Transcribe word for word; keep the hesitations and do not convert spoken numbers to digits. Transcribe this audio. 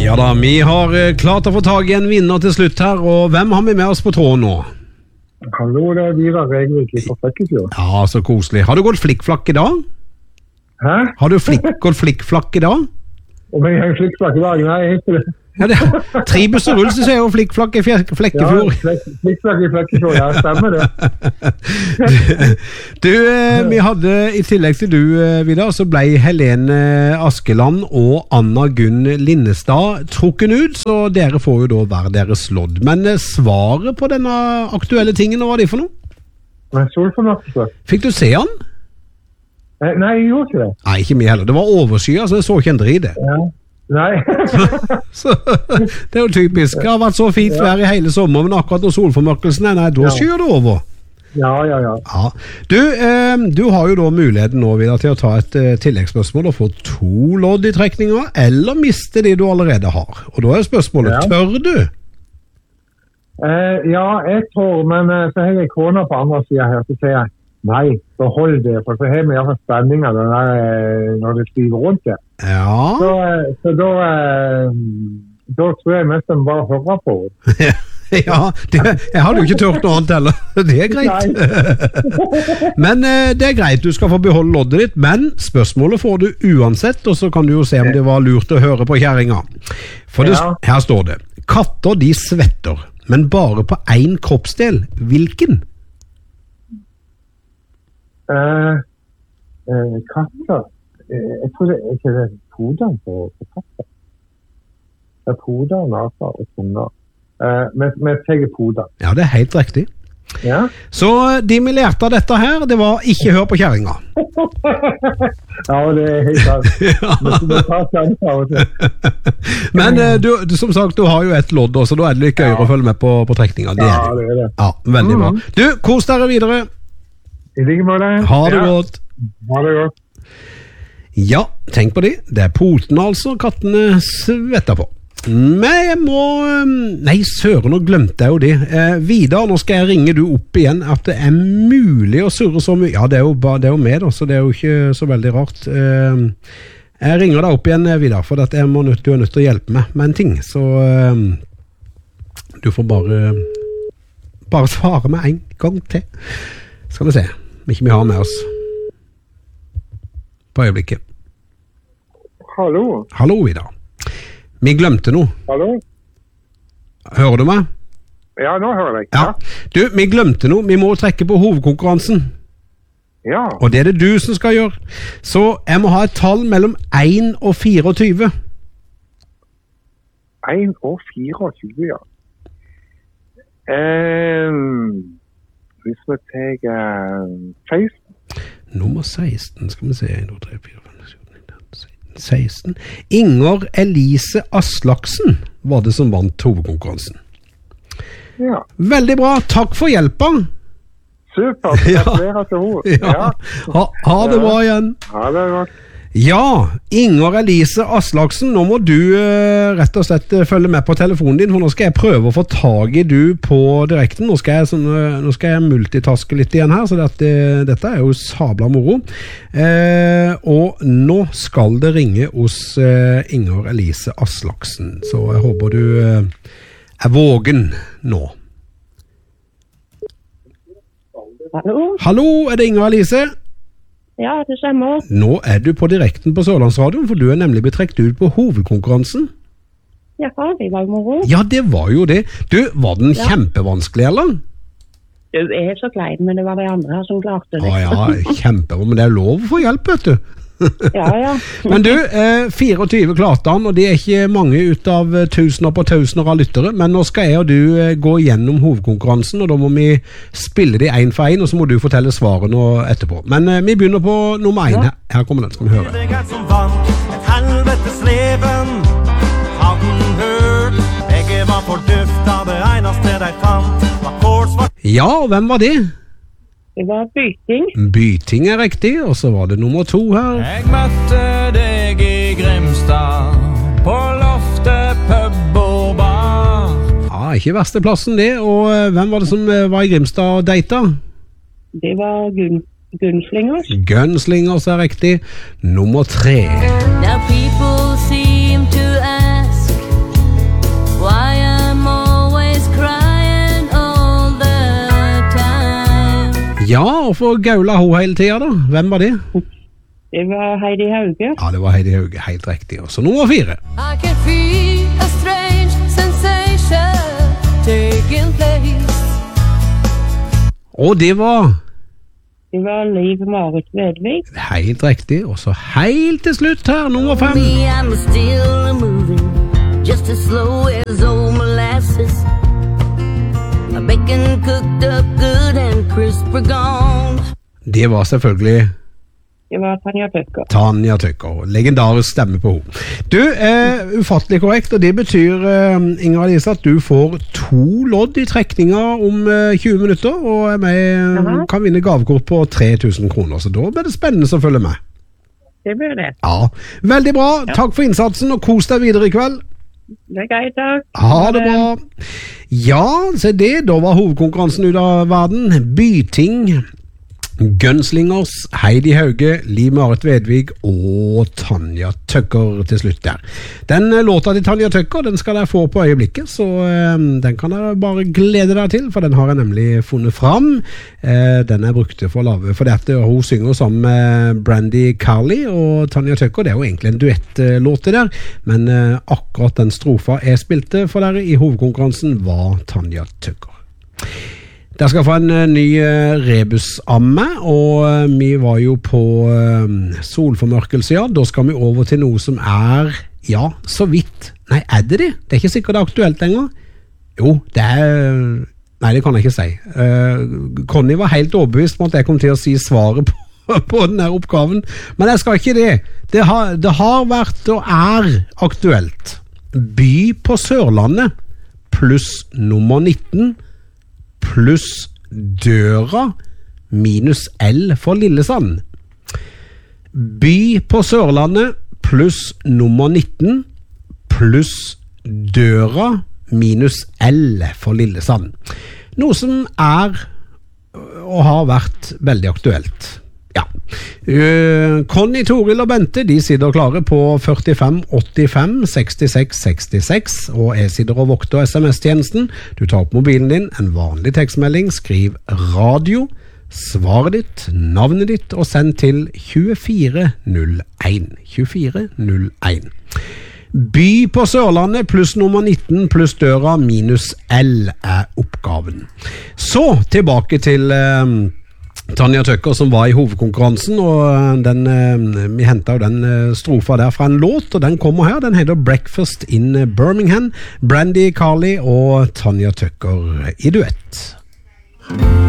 Ja da, vi har klart å få tag i en vinner til slutt her, og hvem har vi med oss på tråden nå? Hallo, det er Vidar Regvik fra Flekkefjord. Ja, så koselig. Har du gått flikkflakk i dag? Hæ? Har du flikk, gått flikkflakk i dag? Om jeg har flikkflakk i dag? Nei, ikke det. Ja, det er Tribus og Rull, så ser jeg jo flikkflakk i Flekkefjord. Ja, flikkflakk i Flekkefjord, ja, stemmer det. Du, eh, vi hadde, i tillegg til du, eh, Vidar, så ble Helene Askeland og Anna Gunn Linnestad trukken ut, så dere får jo da hver deres lodd. Men eh, svaret på denne aktuelle tingen, hva var det for noe? Men solfornattelse. Fikk du se han? Eh, nei, jeg gjorde ikke det. Nei, ikke mye heller. Det var overskyet, så jeg så ikke en drit det. Ja. Nei. Så, det er jo typisk. Det har vært så fint vær i hele sommer, men akkurat når solformørkelsen er, nei, da Ja. skyer det over. Ja, ja, ja. Ja. Du, eh, du har jo da muligheten nå, Vidar, til å ta et eh, tilleggsspørsmål og få to lodd i trekninga, eller miste de du allerede har. Og da er spørsmålet, Ja. tør du? Eh, ja, jeg tror, men eh, så har jeg kona på andre siden her, så sier jeg, nei, behold det, for så har vi i hvert fall spenninger når det, når det styrer rundt det. Ja. Så, eh, så da, eh, da tror jeg mest enn bare hører på. Ja, det, jeg hadde jo ikke tørt noe annet heller. Det er greit. Men eh, det er greit, du skal få beholde loddet ditt, men spørsmålet får du uansett, og så kan du jo se om det var lurt å høre på kjæringa. For det, Ja. her står det, katter de svetter, men bare på en kroppsdel. Hvilken? Eh, eh, katter. Eh, jeg tror det er ikke det podene på, på katter. Det er poder, naser og tunger. Eh, med, med tegge poder. Ja, det er helt riktig. Ja? Så de vi lærte av dette her, det var ikke hør på kjæringa. Ja, det er helt sant. Men det tar sjanser av og til. Men eh, du, du, som sagt, du har jo et lodd også, da er det litt gøyere å følge med på, på trekninga. Det Ja, er det. det er det. Ja, veldig bra. Mhm. Du, kos dere videre. I like måte. Ha det Ja. godt. Ha det godt. Ja, tenk på det. Det er potene altså kattene svetter på. Men jeg må... Nei, søren, nå glemte jeg jo det. Eh, Vidar, nå skal jeg ringe du opp igjen at det er mulig å surre så mye. Ja, det er jo, ba, det er jo med da, så det er jo ikke så veldig rart. Eh, jeg ringer deg opp igjen, Vidar, for at jeg må nødt, du er nødt til å hjelpe meg med en ting. Så eh, du får bare bare svare meg en gang til. Skal vi se om ikke vi har med oss på øyeblikket. Hallo. Hallo, Vidar. Vi glemte noe. Hallo. Hører du meg? Ja, nå hører jeg. Ja. Du, vi glemte noe. Vi må trekke på hovedkonkurransen. Ja. Og det er det du som skal gjøre. Så jeg må ha et tall mellom én og fireogtyve. én og fireogtyve, ja. Um, hvis vi tar seksten. Nummer seksten, skal vi se. en, to, tre, fire, fem, seks, seksten. Inger Elise Aslaksen var det som vant hovedkonkurransen. Ja. Veldig bra. Takk for hjelpa. Super. Ja. Gratulerer til henne. Ja. Ha, ha det bra igjen. Ha det godt. Ja, Inger Elise Aslaksen, nå må du uh, rett og slett uh, følge med på telefonen din, for nå skal jeg prøve å få tag i du på direkten. Nå skal jeg, sånn, uh, nå skal jeg multitaske litt igjen her, så dette, dette er jo sabla moro. Uh, og nå skal det ringe hos uh, Inger Elise Aslaksen, så jeg håper du uh, er vågen nå. Hallo? Hallo, er det Inger Elise? Ja, det stemmer. Nå er du på direkten på Sørlandsradioen, for du er nemlig betrekt ut på hovedkonkurransen. Ja, det var moro. Ja, det var jo det. Du, var den Ja. kjempevanskelig, eller? Du er så klein, men det var de andre her som klarte det. Ja, ja, kjempebra, men det er lov å få hjelp, vet du. Ja, ja. Men du, eh, fireogtyve klarte han, og det er ikke mange ut av tusener på tusener av lyttere, men nå skal jeg og du eh, gå gjennom hovedkonkurransen, og da må vi spille det en for en, og så må du fortelle svarene etterpå. Men eh, vi begynner på nummer en. Her, her kommer den, skal vi høre. Det er som vant et helvetes leven. Hadden hørt, begge var fordufta, det eneste de fant var kålsvart. Ja, og hvem var det? Det var byting. Byting er riktig, og så var det nummer to her. Jeg møtte deg i Grimstad, på loftet pub og bar. Ja, ikke verste plassen det, og eh, hvem var det som eh, var i Grimstad og data? Det var gun gunslingers. Gunslingers er riktig. Nummer tre. Now people seem to ask hvorfor gaula hun hele tiden da? Hvem var det? Det var Heidi Hauge. Ja, det var Heidi Hauge, helt riktig. Og så nummer fire. I can feel a strange sensation taking place. Og det var Det var Liv Marit Vedvig. helt riktig. Og så helt til slutt her, nummer fem. Me, I'm still moving, just as slow as old molasses. My bacon cooked up good and crisp are gone. Det var selvfølgelig Det var Tanja Tøkker. Tanja Tøkker, legendarisk stemme på henne. Du, eh, ufattelig korrekt, og det betyr, eh, Inger Lise, at du får to lodd i trekninga om eh, tjue minutter, og er med, Aha. kan vinne gavekort på tre tusen kroner, så da blir det spennende å følge med. Det blir det. Ja, veldig bra. Takk for innsatsen, og kos deg videre i kveld. Det er greit, takk. Ha det bra. Ja, se det, da var hovedkonkurransen ut av verden. Byting, Gunslingers, Heidi Hauge, Liv Marit Vedvig og Tanja Tøkker til slutt der. Den låta til Tanja Tøkker, den skal dere få på øyeblikket, så um, den kan dere bare glede dere til, for den har jeg nemlig funnet fram. Uh, den er brukt for å lave, for dette hun synger sammen med Brandy Carly og Tanja Tøkker. Det er jo egentlig en duettlåt der, men uh, akkurat den strofa jeg spilte for dere i hovedkonkurransen var Tanja Tøkker. Der skal få en uh, ny uh, rebus av meg, og uh, vi var jo på uh, solformørkelse, ja. Da skal vi over til noe som er, ja, så vidt. Nei, er det det? Det er ikke sikkert det er aktuelt lenger. Jo, det er... Nei, det kan jeg ikke si. Uh, Conny var helt overbevist om at jeg kom til å si svaret på, på denne oppgaven, men jeg skal ikke det. Det har, det har vært og er aktuelt. By på Sørlandet pluss nummer nitten pluss døra minus L for Lillesand. By på Sørlandet pluss nummer nitten pluss døra minus L for Lillesand. Noe som er og har vært veldig aktuelt. Ja. Uh, Conny, Toril og Bente, de sitter klare på førtifem åttifem sekstiseks sekstiseks, og jeg sitter og vokter S M S-tjenesten. Du tar opp mobilen din, en vanlig tekstmelding, skriv radio, svaret ditt, navnet ditt, og send til tjuefire null én. tjuefire null én. By på Sørlandet pluss nummer nitten pluss døra minus L er oppgaven. Så tilbake til uh, Tanja Tøkker, som var i hovedkonkurransen, og den, vi hentet jo den strofa der fra en låt, og den kommer her. Den heter Breakfast in Birmingham. Brandy Carly og Tanja Tøkker i duett.